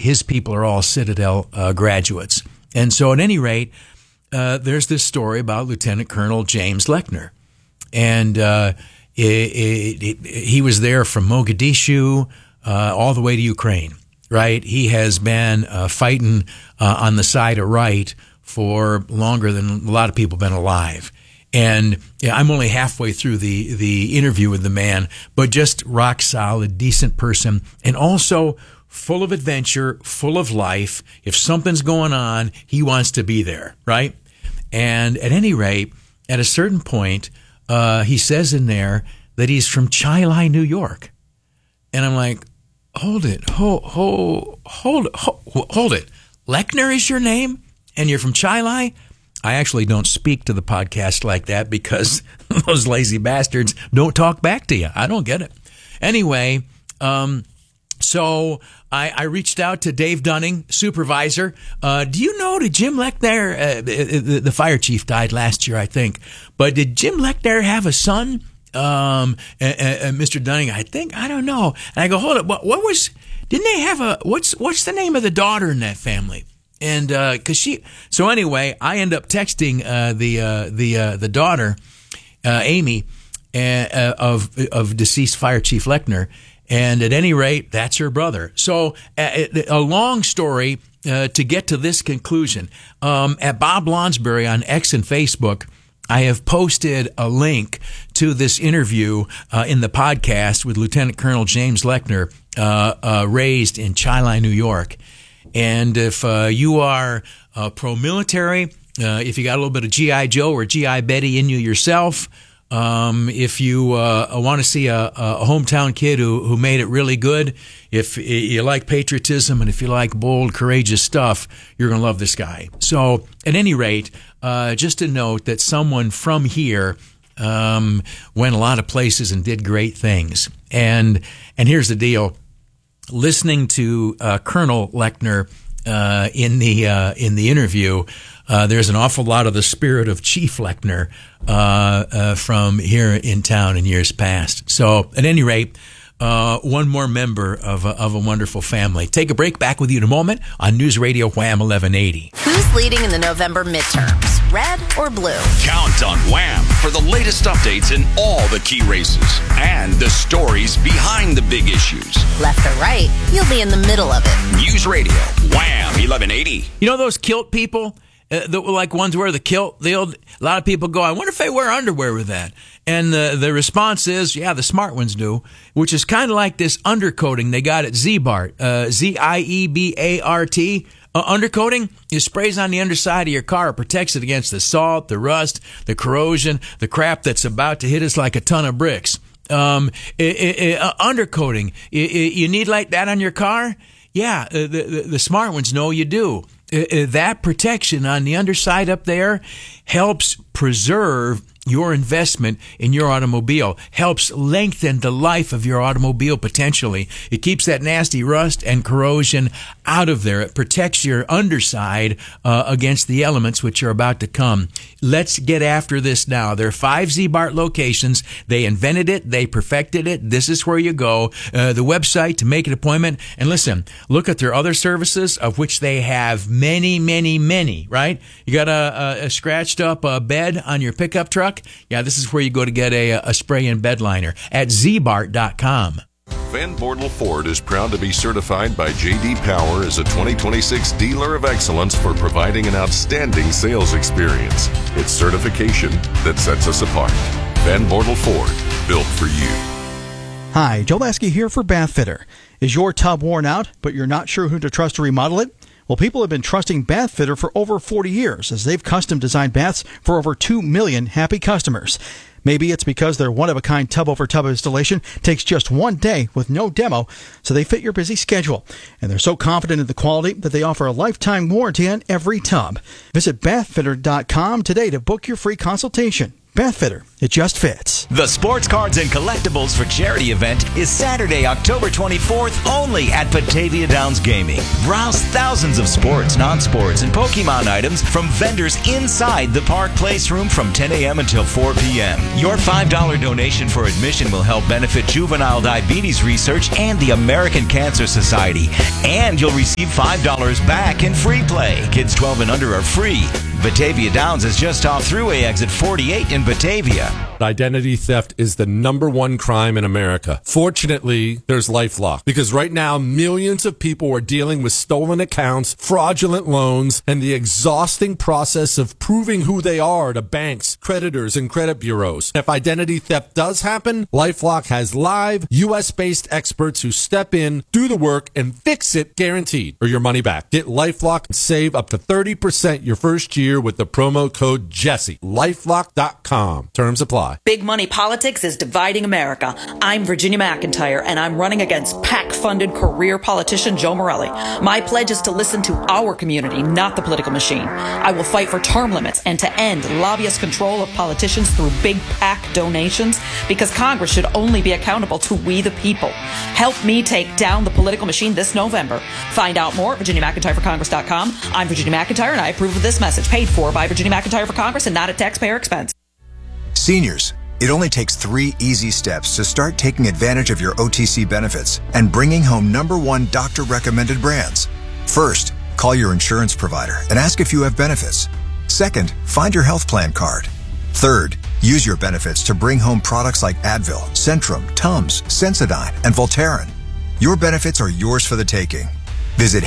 his people are all Citadel graduates. And so at any rate, there's this story about Lieutenant Colonel James Lechner. And he was there from Mogadishu all the way to Ukraine, right? He has been fighting on the side of right for longer than a lot of people have been alive. And I'm only halfway through the interview with the man, but just rock solid, decent person, and also full of adventure, full of life. If something's going on, he wants to be there, right? And at any rate, at a certain point, he says in there that he's from Chilai, New York. And I'm like, hold it. Lechner is your name? And you're from Chilai? I actually don't speak to the podcast like that because those lazy bastards don't talk back to you. I don't get it. Anyway, so I reached out to Dave Dunning, supervisor. Do you know, did Jim Lechner, the fire chief died last year, I think, but did Jim Lechner have a son? And Mr. Dunning, I don't know. And I go, hold up, didn't they have what's the name of the daughter in that family? And so anyway, I end up texting the daughter, Amy, of deceased Fire Chief Lechner, and at any rate, that's her brother. So a long story to get to this conclusion. At Bob Lonsberry on X and Facebook, I have posted a link to this interview in the podcast with Lieutenant Colonel James Lechner, raised in Chilai, New York. And if you are pro-military, if you got a little bit of G.I. Joe or G.I. Betty in you yourself, if you want to see a hometown kid who made it really good, if you like patriotism and if you like bold, courageous stuff, you're going to love this guy. So at any rate, just to note that someone from here went a lot of places and did great things. And here's the deal. Listening to Colonel Lechner in the interview, there's an awful lot of the spirit of Chief Lechner from here in town in years past. So at any rate, one more member of a wonderful family. Take a break. Back with you in a moment on News Radio Wham 1180. Who's leading in the November midterms, red or blue? Count on Wham for the latest updates in all the key races and the stories behind the big issues. Left or right, you'll be in the middle of it. News Radio Wham 1180. You know those kilt people? Like ones wear the kilt. A lot of people go, I wonder if they wear underwear with that. And the response is, yeah, the smart ones do, which is kind of like this undercoating they got at Ziebart, Ziebart. Undercoating is sprays on the underside of your car. It protects it against the salt, the rust, the corrosion, the crap that's about to hit us like a ton of bricks. Undercoating, you need like that on your car? Yeah, the smart ones know you do. That protection on the underside up there helps preserve your investment in your automobile, helps lengthen the life of your automobile potentially. It keeps that nasty rust and corrosion out of there. It protects your underside against the elements which are about to come. Let's get after this now. There are 5 Ziebart locations. They invented it. They perfected it. This is where you go. The website to make an appointment. And listen, look at their other services, of which they have many, many, many, right? You got a scratched up bed on your pickup truck? Yeah, this is where you go to get a spray-in bed liner at Ziebart.com. Van Bortle Ford is proud to be certified by J.D. Power as a 2026 Dealer of Excellence for providing an outstanding sales experience. It's certification that sets us apart. Van Bortle Ford, built for you. Hi, Joe Lasky here for Bath Fitter. Is your tub worn out, but you're not sure who to trust to remodel it? Well, people have been trusting Bath Fitter for over 40 years as they've custom designed baths for over 2 million happy customers. Maybe it's because their one-of-a-kind tub-over-tub installation takes just 1 day with no demo, so they fit your busy schedule. And they're so confident in the quality that they offer a lifetime warranty on every tub. Visit bathfitter.com today to book your free consultation. Bathfitter, it just fits. The Sports Cards and Collectibles for Charity event is Saturday, October 24th, only at Batavia Downs Gaming. Browse thousands of sports, non-sports, and Pokemon items from vendors inside the Park Place room from 10 a.m. until 4 p.m. Your $5 donation for admission will help benefit juvenile diabetes research and the American Cancer Society. And you'll receive $5 back in free play. Kids 12 and under are free. Batavia Downs is just off Thruway exit 48 in Batavia. Identity theft is the #1 crime in America. Fortunately, there's LifeLock, because right now millions of people are dealing with stolen accounts, fraudulent loans, and the exhausting process of proving who they are to banks, creditors, and credit bureaus. If identity theft does happen, LifeLock has live US-based experts who step in, do the work, and fix it guaranteed, or your money back. Get LifeLock and save up to 30% your first year with the promo code Jesse. LifeLock.com. Terms apply. Big money politics is dividing America. I'm Virginia McIntyre, and I'm running against PAC-funded career politician Joe Morelli. My pledge is to listen to our community, not the political machine. I will fight for term limits and to end lobbyist control of politicians through big PAC donations, because Congress should only be accountable to we the people. Help me take down the political machine this November. Find out more at VirginiaMcIntyreForCongress.com. I'm Virginia McIntyre, and I approve of this message, paid for by Virginia McIntyre for Congress and not at taxpayer expense. Seniors, it only takes 3 easy steps to start taking advantage of your OTC benefits and bringing home #1 doctor-recommended brands. First, call your insurance provider and ask if you have benefits. Second, find your health plan card. Third, use your benefits to bring home products like Advil, Centrum, Tums, Sensodyne, and Voltaren. Your benefits are yours for the taking. Visit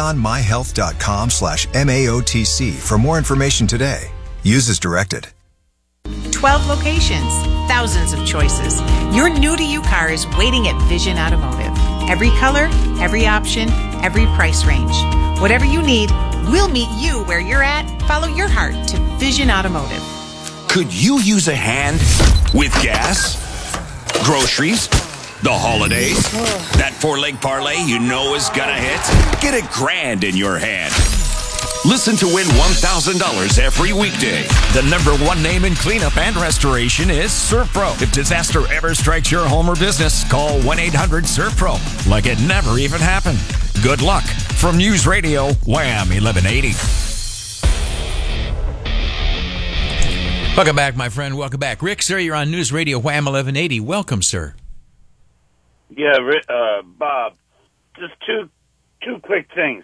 HaleyOnMyHealth.com/MAOTC for more information today. Use as directed. 12 locations, thousands of choices. Your new-to-you car is waiting at Vision Automotive. Every color, every option, every price range. Whatever you need, we'll meet you where you're at. Follow your heart to Vision Automotive. Could you use a hand with gas, groceries, the holidays? That 4-leg parlay you know is gonna hit? Get $1,000 in your hand. Listen to win $1,000 every weekday. The #1 name in cleanup and restoration is ServPro. If disaster ever strikes your home or business, call 1-800-ServPro like it never even happened. Good luck. From News Radio, Wham 1180. Welcome back, my friend. Welcome back. Rick, sir, you're on News Radio Wham 1180. Welcome, sir. Yeah, Bob, just two quick things.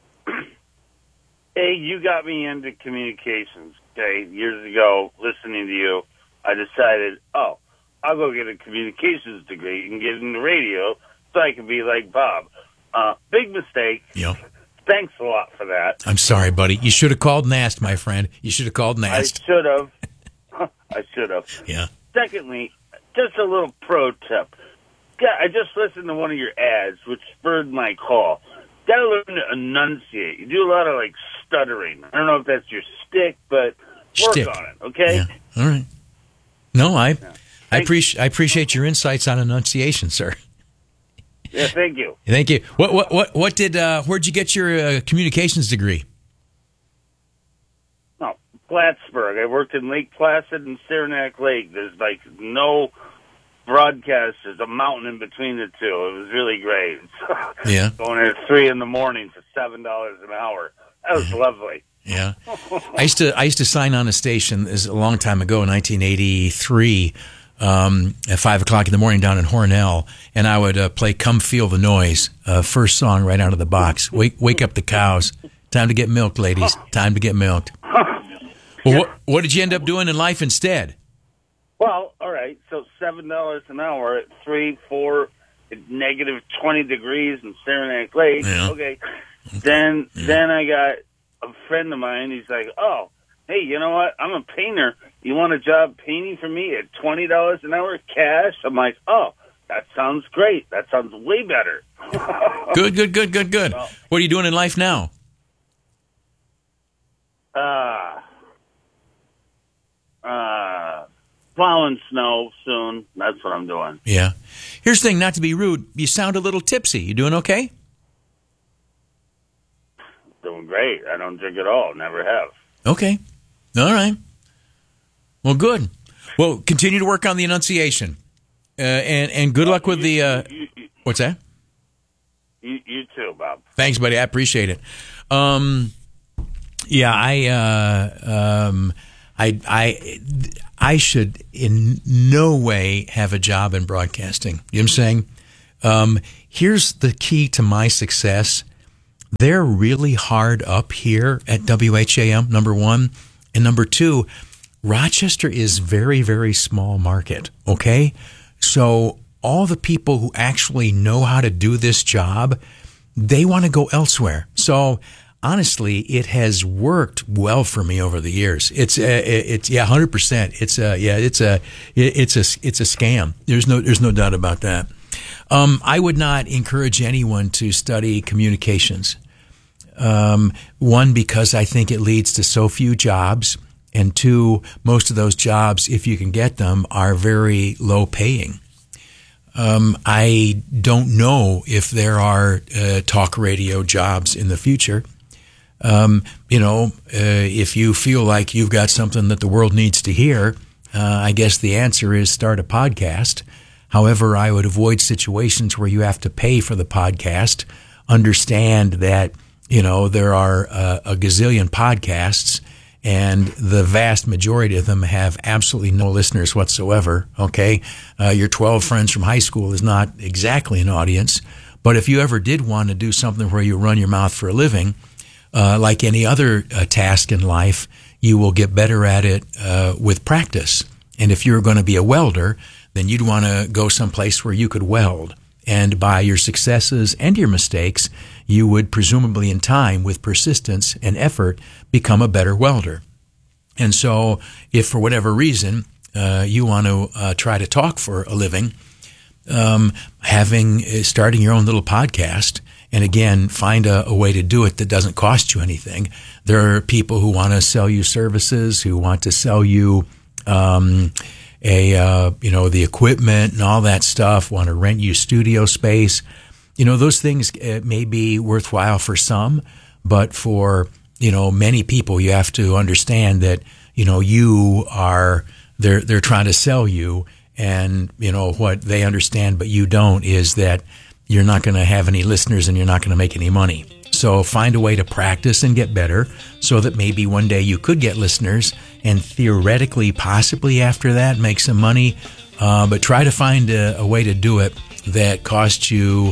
Hey, you got me into communications, okay? Years ago, listening to you, I decided, I'll go get a communications degree and get into radio so I can be like Bob. Big mistake. Yeah. Thanks a lot for that. I'm sorry, buddy. You should have called NAST, my friend. You should have called NAST. I should have. I should have. Yeah. Secondly, just a little pro tip. Yeah, I just listened to one of your ads, which spurred my call. Got to learn to enunciate. You do a lot of, stuttering. I don't know if that's your stick, but work on it, okay? Yeah. All right. No, I appreciate your insights on enunciation, sir. Yeah, thank you. Thank you. What did where'd you get your communications degree? Oh, Plattsburgh. I worked in Lake Placid and Saranac Lake. There's no broadcast. There's a mountain in between the two. It was really great. Yeah. Going at 3 a.m. for $7 an hour. That was lovely. Yeah. I used to sign on a station a long time ago, in 1983, at 5 o'clock in the morning down in Hornell, and I would play "Come Feel the Noise," first song right out of the box. Wake up the cows. Time to get milked, ladies. Time to get milked. Well, what did you end up doing in life instead? Well, all right. So $7 an hour at 3, 4, negative 20 degrees in Saranac Lake. Yeah. Okay. Then I got a friend of mine. He's like, "Oh, hey, you know what? I'm a painter. You want a job painting for me at $20 an hour cash?" I'm like, "Oh, that sounds great. That sounds way better." Good. Well, what are you doing in life now? Plowing snow soon. That's what I'm doing. Yeah. Here's the thing, not to be rude, you sound a little tipsy. You doing okay? Doing great. I don't drink at all. Never have. Okay. All right. Well, good. Well, continue to work on the enunciation, and good luck with the. What's that? You too, Bob. Thanks, buddy. I appreciate it. I should in no way have a job in broadcasting. You know what I'm saying? Here's the key to my success. They're really hard up here at WHAM, number one. And number two, Rochester is very, very small market, okay? So all the people who actually know how to do this job, they want to go elsewhere. So honestly, it has worked well for me over the years. It's 100%. It's a scam. There's no doubt about that. I would not encourage anyone to study communications. One, because I think it leads to so few jobs, and two, most of those jobs, if you can get them, are very low paying. I don't know if there are talk radio jobs in the future. If you feel like you've got something that the world needs to hear, I guess the answer is start a podcast. However, I would avoid situations where you have to pay for the podcast. Understand that, there are a gazillion podcasts, and the vast majority of them have absolutely no listeners whatsoever, okay? Your 12 friends from high school is not exactly an audience, but if you ever did want to do something where you run your mouth for a living, like any other task in life, you will get better at it with practice. And if you're going to be a welder, then you'd want to go someplace where you could weld. And by your successes and your mistakes, you would presumably in time, with persistence and effort, become a better welder. And so if for whatever reason you want to try to talk for a living, starting your own little podcast, and again, find a way to do it that doesn't cost you anything. There are people who want to sell you services, who want to sell you the equipment and all that stuff, want to rent you studio space. Those things may be worthwhile for some, but for, many people, you have to understand that, they're trying to sell you, and, what they understand but you don't is that you're not going to have any listeners and you're not going to make any money. So find a way to practice and get better so that maybe one day you could get listeners and theoretically, possibly after that, make some money. But try to find a way to do it that costs you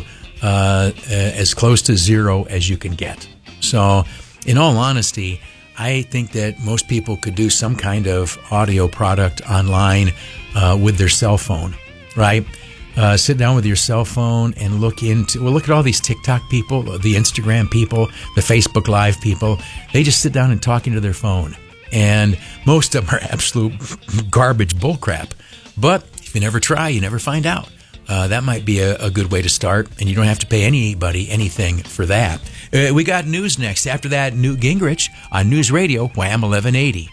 as close to zero as you can get. So in all honesty, I think that most people could do some kind of audio product online with their cell phone, right? Sit down with your cell phone and look at all these TikTok people, the Instagram people, the Facebook Live people. They just sit down and talk into their phone. And most of them are absolute garbage bullcrap. But if you never try, you never find out. That might be a good way to start, and you don't have to pay anybody anything for that. We got news next. After that, Newt Gingrich on News Radio, Wham 1180.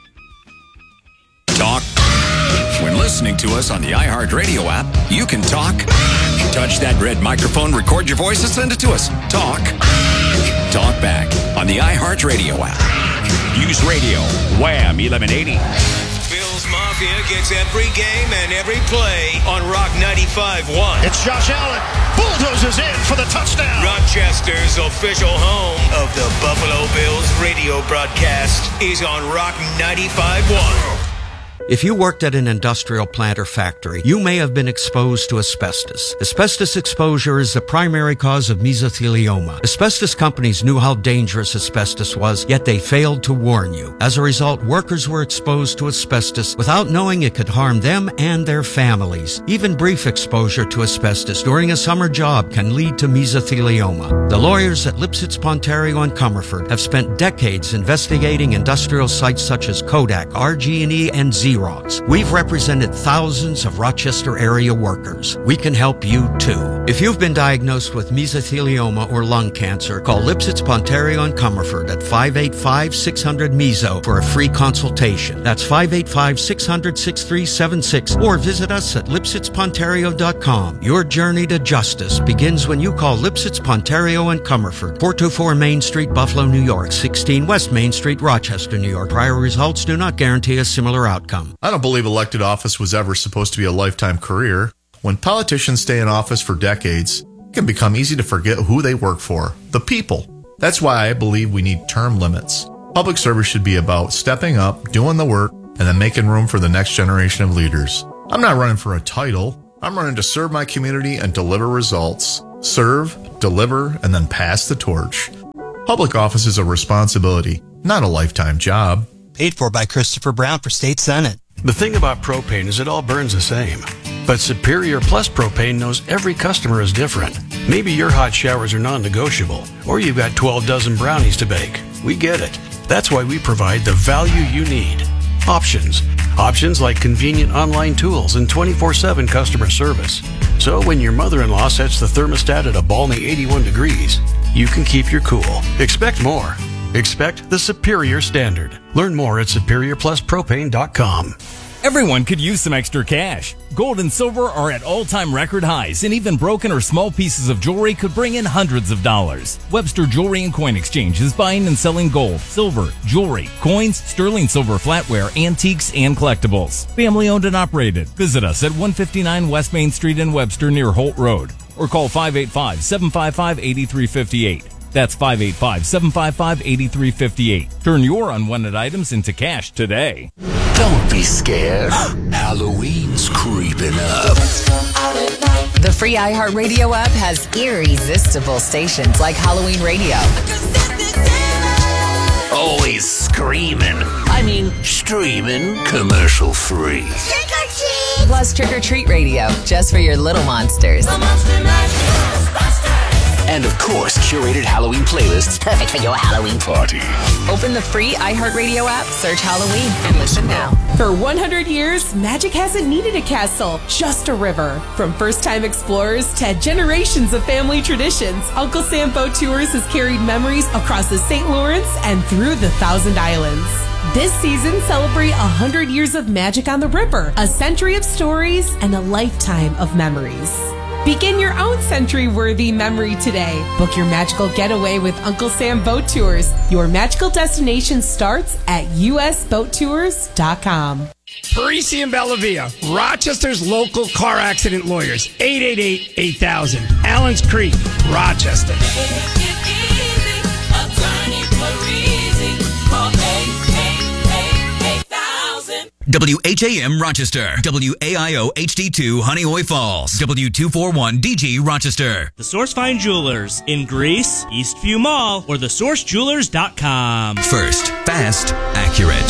Talk. When listening to us on the iHeartRadio app, you can talk. Touch that red microphone, record your voice, and send it to us. Talk. Talk back on the iHeartRadio app. Use radio. Wham 1180. Bills Mafia gets every game and every play on Rock 95.1. It's Josh Allen. Bulldozes in for the touchdown. Rochester's official home of the Buffalo Bills radio broadcast is on Rock 95.1. If you worked at an industrial plant or factory, you may have been exposed to asbestos. Asbestos exposure is the primary cause of mesothelioma. Asbestos companies knew how dangerous asbestos was, yet they failed to warn you. As a result, workers were exposed to asbestos without knowing it could harm them and their families. Even brief exposure to asbestos during a summer job can lead to mesothelioma. The lawyers at Lipsitz, Pontario, and Comerford have spent decades investigating industrial sites such as Kodak, RG&E, and Xerox. We've represented thousands of Rochester area workers. We can help you too. If you've been diagnosed with mesothelioma or lung cancer, call Lipsitz, Pontario, and Comerford at 585-600-MESO for a free consultation. That's 585-600-6376, or visit us at lipsitzpontario.com. Your journey to justice begins when you call Lipsitz, Pontario, and Comerford, 424 Main Street, Buffalo, New York, 16 West Main Street, Rochester, New York. Prior results do not guarantee a similar outcome. Salem. I don't believe elected office was ever supposed to be a lifetime career. When politicians stay in office for decades, it can become easy to forget who they work for, the people. That's why I believe we need term limits. Public service should be about stepping up, doing the work, and then making room for the next generation of leaders. I'm not running for a title. I'm running to serve my community and deliver results. Serve, deliver, and then pass the torch. Public office is a responsibility, not a lifetime job. Paid for by Christopher Brown for State Senate. The thing about propane is it all burns the same. But Superior Plus Propane knows every customer is different. Maybe your hot showers are non-negotiable, or you've got 12 dozen brownies to bake. We get it. That's why we provide the value you need. Options. Options like convenient online tools and 24/7 customer service. So when your mother-in-law sets the thermostat at a balmy 81 degrees, you can keep your cool. Expect more. Expect the superior standard. Learn more at SuperiorPlusPropane.com. Everyone could use some extra cash. Gold and silver are at all-time record highs, and even broken or small pieces of jewelry could bring in hundreds of dollars. Webster Jewelry and Coin Exchange is buying and selling gold, silver, jewelry, coins, sterling silver flatware, antiques, and collectibles. Family owned and operated. Visit us at 159 West Main Street in Webster near Holt Road, or call 585-755-8358. That's 585-755-8358. Turn your unwanted items into cash today. Don't be scared. Halloween's creeping up. The free iHeartRadio app has irresistible stations like Halloween Radio. Always screaming. I mean, streaming commercial free. Plus Trick or Treat Radio, just for your little monsters. And of course, curated Halloween playlists perfect for your Halloween party. Open the free iHeartRadio app, search Halloween, and listen now. For 100 years, magic hasn't needed a castle, just a river. From first-time explorers to generations of family traditions, Uncle Sam Boat Tours has carried memories across the St. Lawrence and through the Thousand Islands. This season, celebrate 100 years of magic on the river, a century of stories, and a lifetime of memories. Begin your own century-worthy memory today. Book your magical getaway with Uncle Sam Boat Tours. Your magical destination starts at usboattours.com. Parisi and Bellavia, Rochester's local car accident lawyers. 888-8000. Allen's Creek, Rochester. WHAM Rochester, WAIO HD2 Honeoye Falls, W241DG Rochester. The Source Fine Jewelers in Greece, Eastview Mall, or thesourcejewelers.com. First, fast, accurate.